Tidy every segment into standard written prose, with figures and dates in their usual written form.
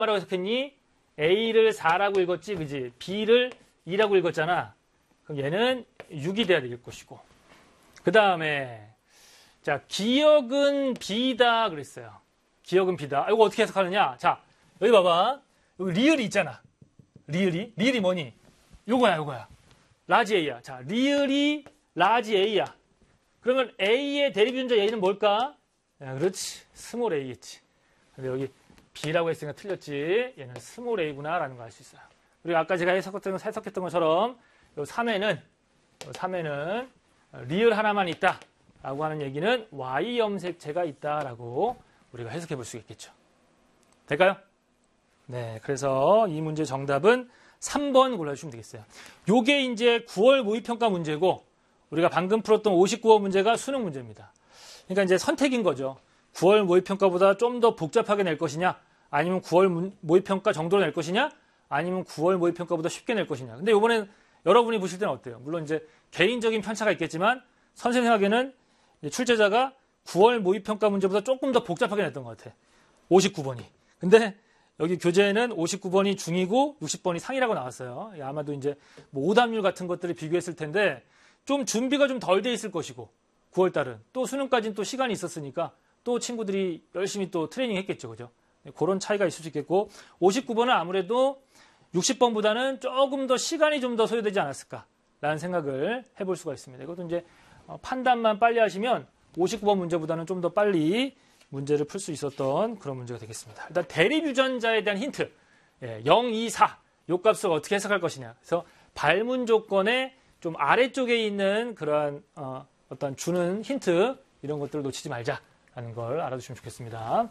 뭐라고 해석했니? A를 4라고 읽었지, 그지? B를 2라고 읽었잖아. 그럼 얘는 6이 돼야 될 것이고. 그 다음에, 자, 기억은 B다 그랬어요. 기억은 B다. 이거 어떻게 해석하느냐? 자, 여기 봐봐. 여기 리을이 있잖아. 리을이 뭐니? 요거야. 라지 A야. 자, 리을이 라지 A야. 그러면 A의 대립유전자 A는 뭘까? 야, 그렇지. 스몰 A겠지. 근데 여기 B라고 했으니까 틀렸지. 얘는 스몰 A구나 라는 걸 알 수 있어요. 그리고 아까 제가 해석했던 것처럼 요 3에는 리을 하나만 있다 라고 하는 얘기는 Y 염색체가 있다라고 우리가 해석해 볼 수 있겠죠. 될까요? 네, 그래서 이 문제 정답은 3번 골라주시면 되겠어요. 요게 이제 9월 모의평가 문제고 우리가 방금 풀었던 59호 문제가 수능 문제입니다. 그러니까 이제 선택인 거죠. 9월 모의평가보다 좀 더 복잡하게 낼 것이냐, 아니면 9월 모의평가 정도로 낼 것이냐, 아니면 9월 모의평가보다 쉽게 낼 것이냐. 근데 이번엔 여러분이 보실 때는 어때요? 물론 이제 개인적인 편차가 있겠지만 선생님 생각에는 출제자가 9월 모의평가 문제보다 조금 더 복잡하게 냈던 것 같아. 59번이. 근데 여기 교재에는 59번이 중이고 60번이 상이라고 나왔어요. 아마도 이제 뭐 오답률 같은 것들을 비교했을 텐데 좀 준비가 좀 덜 돼 있을 것이고 9월 달은 또 수능까지는 또 시간이 있었으니까 또 친구들이 열심히 또 트레이닝 했겠죠. 그죠? 그런 차이가 있을 수 있겠고 59번은 아무래도 60번보다는 조금 더 시간이 좀 더 소요되지 않았을까라는 생각을 해볼 수가 있습니다. 이것도 이제 판단만 빨리 하시면 59번 문제보다는 좀 더 빨리 문제를 풀 수 있었던 그런 문제가 되겠습니다. 일단 대립유전자에 대한 힌트 0, 2, 4 요 값을 어떻게 해석할 것이냐. 그래서 발문 조건의 좀 아래쪽에 있는 그러한 어떤 주는 힌트 이런 것들을 놓치지 말자라는 걸 알아두시면 좋겠습니다.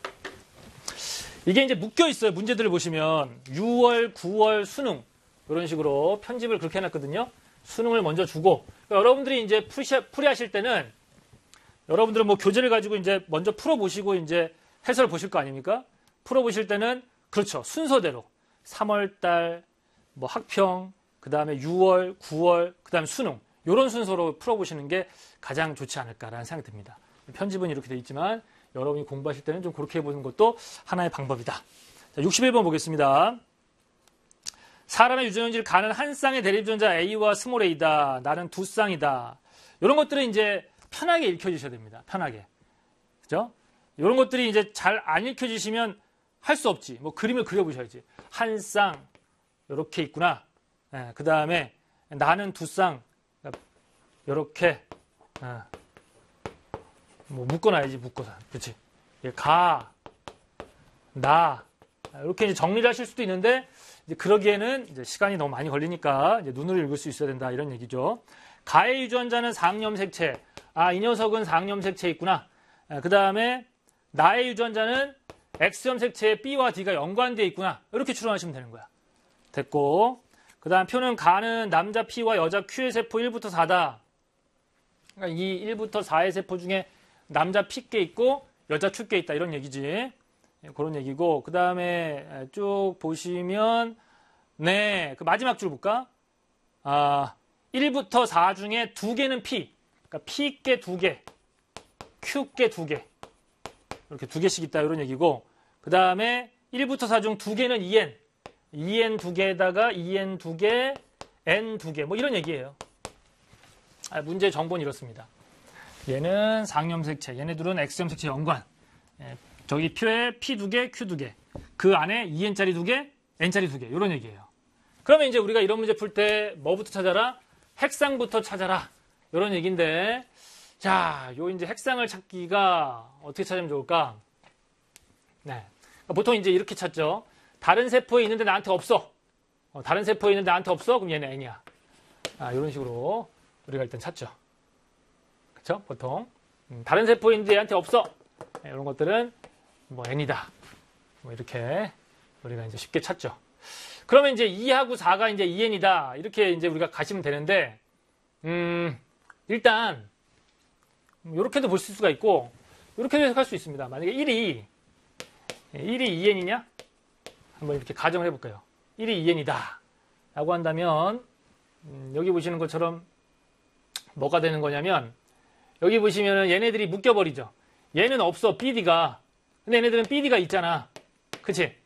이게 이제 묶여 있어요. 문제들을 보시면 6월, 9월 수능 이런 식으로 편집을 그렇게 해놨거든요. 수능을 먼저 주고 그러니까 여러분들이 이제 풀이하실 때는 여러분들은 뭐 교재를 가지고 이제 먼저 풀어보시고 이제 해설을 보실 거 아닙니까? 풀어보실 때는 그렇죠. 순서대로 3월달 뭐 학평 그 다음에 6월, 9월 그 다음에 수능 이런 순서로 풀어보시는 게 가장 좋지 않을까라는 생각이 듭니다. 편집은 이렇게 돼 있지만 여러분이 공부하실 때는 좀 그렇게 해보는 것도 하나의 방법이다. 자, 61번 보겠습니다. 사람의 유전연질을 가는 한 쌍의 대립유전자 A와 스몰 A다. 나는 두 쌍이다. 이런 것들은 이제 편하게 읽혀주셔야 됩니다. 편하게. 그죠? 이런 것들이 이제 잘 안 읽혀지시면 할 수 없지. 뭐 그림을 그려보셔야지. 한 쌍, 이렇게 있구나. 그 다음에 나는 두 쌍, 이렇게. 뭐 묶어놔야지, 묶어서. 그치? 가, 나. 이렇게 이제 정리를 하실 수도 있는데, 이제 그러기에는 이제 시간이 너무 많이 걸리니까 이제 눈으로 읽을 수 있어야 된다. 이런 얘기죠. 가의 유전자는 상염색체. 이 녀석은 상염색체에 있구나. 그 다음에 나의 유전자는 X염색체에 B와 D가 연관되어 있구나. 이렇게 추론하시면 되는 거야. 됐고. 그 다음 표는 가는 남자 P와 여자 Q의 세포 1부터 4다. 그러니까 이 1부터 4의 세포 중에 남자 P께 있고 여자 Q께 있다. 이런 얘기지. 그런 얘기고. 그 다음에 쭉 보시면 네, 그 마지막 줄 볼까? 1부터 4 중에 2개는 P. 그러니까 P께 2개, Q께 2개. 이렇게 2개씩 있다. 이런 얘기고. 그 다음에 1부터 4 중 2개는 EN. EN 2개에다가 EN 2개, N 2개. 뭐 이런 얘기예요. 문제의 정보는 이렇습니다. 얘는 상염색체, 얘네들은 X염색체 연관. 저기 표에 P 2개, Q 2개. 그 안에 EN짜리 2개, N짜리 2개. 이런 얘기예요. 그러면 이제 우리가 이런 문제 풀 때 뭐부터 찾아라? 핵상부터 찾아라. 이런 얘기인데, 자, 요 이제 핵상을 찾기가 어떻게 찾으면 좋을까? 네. 보통 이제 이렇게 찾죠. 다른 세포에 있는데 나한테 없어. 다른 세포에 있는데 나한테 없어? 그럼 얘는 N이야. 이런 식으로 우리가 일단 찾죠. 그쵸? 보통. 다른 세포에 있는데 얘한테 없어. 이런 것들은 뭐 N이다. 뭐 이렇게 우리가 이제 쉽게 찾죠. 그러면 이제 2하고 4가 이제 EN이다. 이렇게 이제 우리가 가시면 되는데, 일단, 이렇게도 볼 수가 있고, 이렇게도 해석할 수 있습니다. 만약에 1이 EN이냐? 한번 이렇게 가정을 해볼까요? 1이 EN이다. 라고 한다면, 여기 보시는 것처럼 뭐가 되는 거냐면, 여기 보시면은 얘네들이 묶여버리죠. 얘는 없어, BD가. 근데 얘네들은 BD가 있잖아. 그치?